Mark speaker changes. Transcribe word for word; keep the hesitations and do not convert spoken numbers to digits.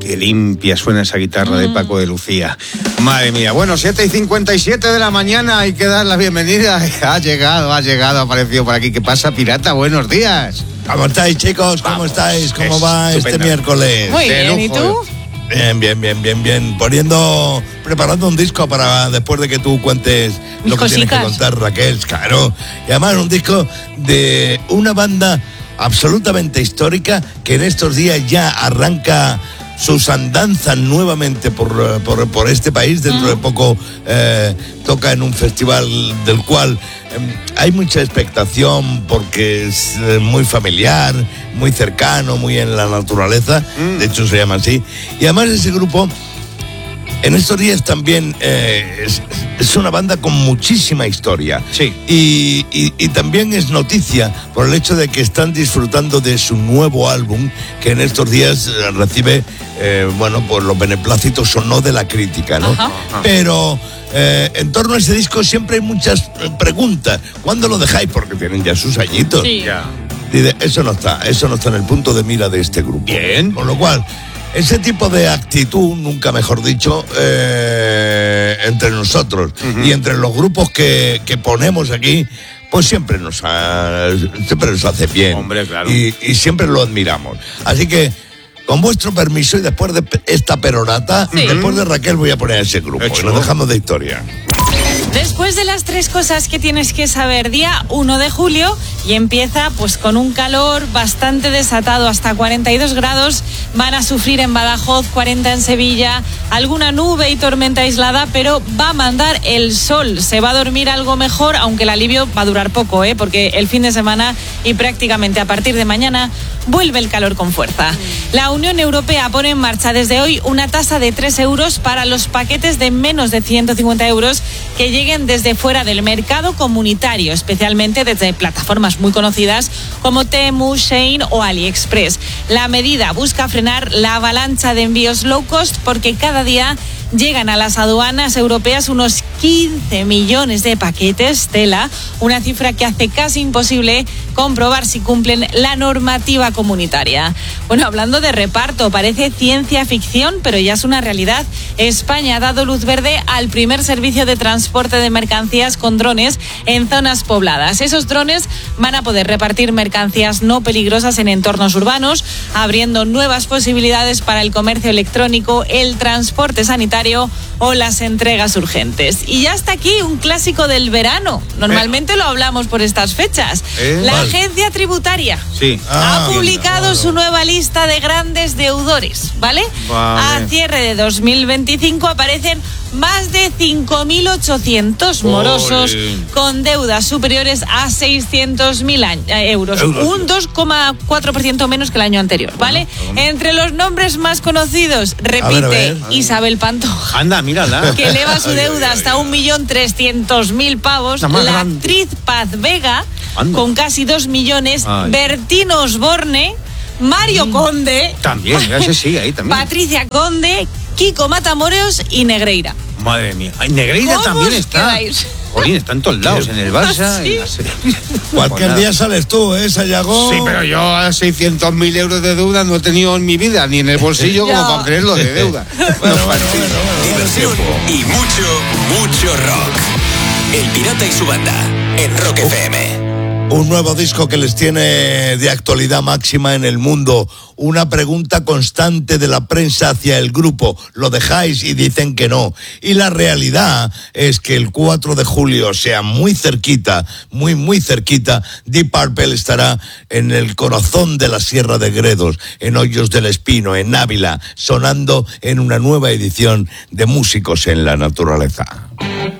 Speaker 1: qué limpia suena esa guitarra de Paco de Lucía. Madre mía. Bueno, siete y cincuenta y siete de la mañana, hay que dar la bienvenida. Ha llegado, ha llegado, ha aparecido por aquí. ¿Qué pasa, pirata? Buenos días.
Speaker 2: ¿Cómo estáis, chicos? ¿Cómo Vamos, estáis? ¿Cómo va estupendo. Este miércoles?
Speaker 3: Muy bien, ¿y tú?
Speaker 2: Bien, bien, bien, bien, bien. Poniendo, preparando un disco para después de que tú cuentes
Speaker 3: Mis
Speaker 2: lo que
Speaker 3: cositas.
Speaker 2: tienes que contar, Raquel, claro. Y además un disco de una banda absolutamente histórica que en estos días ya arranca sus andanzas nuevamente por, por, por este país. Dentro de poco eh, toca en un festival del cual eh, hay mucha expectación porque es eh, muy familiar, muy cercano, muy en la naturaleza. Mm. De hecho se llama así. Y además ese grupo en estos días también eh, es, es una banda con muchísima historia.
Speaker 1: Sí.
Speaker 2: Y, y, y también es noticia por el hecho de que están disfrutando de su nuevo álbum, que en estos días eh, recibe, eh, bueno, pues los beneplácitos o no de la crítica, ¿no?
Speaker 3: Ajá.
Speaker 2: Pero eh, en torno a ese disco siempre hay muchas eh, preguntas. ¿Cuándo lo dejáis? Porque tienen ya sus añitos.
Speaker 3: Sí.
Speaker 1: Ya.
Speaker 2: Dice, eso no está, eso no está en el punto de mira de este grupo.
Speaker 1: Bien.
Speaker 2: Con lo cual, ese tipo de actitud, nunca mejor dicho, eh, entre nosotros uh-huh. y entre los grupos que, que ponemos aquí, pues siempre nos, ha, siempre nos hace bien.
Speaker 1: Hombre, claro.
Speaker 2: Y, y siempre lo admiramos. Así que, con vuestro permiso, y después de esta perorata,
Speaker 3: sí.
Speaker 2: después de Raquel voy a poner ese grupo.
Speaker 1: Hecho.
Speaker 2: Y lo dejamos de historia.
Speaker 3: Después de las tres cosas que tienes que saber, día uno de julio, y empieza pues con un calor bastante desatado, hasta cuarenta y dos grados van a sufrir en Badajoz, cuarenta en Sevilla, alguna nube y tormenta aislada, pero va a mandar el sol, se va a dormir algo mejor, aunque el alivio va a durar poco, ¿eh? Porque el fin de semana y prácticamente a partir de mañana vuelve el calor con fuerza. La Unión Europea pone en marcha desde hoy una tasa de tres euros para los paquetes de menos de ciento cincuenta euros que lleguen desde fuera del mercado comunitario, especialmente desde plataformas muy conocidas como Temu, Shein o AliExpress. La medida busca frenar la avalancha de envíos low cost porque cada día llegan a las aduanas europeas unos quince millones de paquetes, tela, una cifra que hace casi imposible comprobar si cumplen la normativa comunitaria. Bueno, hablando de reparto, parece ciencia ficción, pero ya es una realidad. España ha dado luz verde al primer servicio de transporte de mercancías con drones en zonas pobladas. Esos drones van a poder repartir mercancías no peligrosas en entornos urbanos, abriendo nuevas posibilidades para el comercio electrónico, el transporte sanitario o las entregas urgentes. Y ya está aquí un clásico del verano. Normalmente eh. lo hablamos por estas fechas. Eh. La vale. Agencia Tributaria
Speaker 1: sí.
Speaker 3: ah, ha publicado
Speaker 2: bien,
Speaker 3: su nueva lista de grandes deudores, ¿vale?
Speaker 1: Vale.
Speaker 3: A cierre de dos mil veinticinco aparecen más de cinco mil ochocientos morosos
Speaker 1: Olé.
Speaker 3: con deudas superiores a seiscientos mil euros, euros, un dos coma cuatro por ciento menos que el año anterior, ¿vale? Bueno, bueno. Entre los nombres más conocidos, repite, a ver, a ver. Isabel Pantoja.
Speaker 1: Anda, mírala.
Speaker 3: Que eleva su deuda hasta un millón trescientos mil pavos. La
Speaker 1: grande.
Speaker 3: actriz Paz Vega, Anda. con casi dos millones. Ay. Bertín Osborne, Mario mm. Conde.
Speaker 1: También, ese sí, ahí también.
Speaker 3: Patricia Conde, Kiko Matamoros y Negreira.
Speaker 1: Madre mía. Ay, Negreira también está.
Speaker 3: Quedáis?
Speaker 1: Jolín, está en todos lados, en el Barça.
Speaker 3: ¿Sí?
Speaker 1: En la serie.
Speaker 2: Cualquier día sales tú, ¿eh, Sayago?
Speaker 1: Sí, pero yo a seiscientos mil euros de deuda no he tenido en mi vida, ni en el bolsillo como para tenerlo de deuda.
Speaker 2: bueno, bueno, bueno, bueno,
Speaker 4: diversión y mucho, mucho rock. El Pirata y su banda, en Rock uh. F M.
Speaker 2: Un nuevo disco que les tiene de actualidad máxima en el mundo. Una pregunta constante de la prensa hacia el grupo. ¿Lo dejáis? Y dicen que no. Y la realidad es que el cuatro de julio, o sea, muy cerquita, muy, muy cerquita, Deep Purple estará en el corazón de la Sierra de Gredos, en Hoyos del Espino, en Ávila, sonando en una nueva edición de Músicos en la Naturaleza.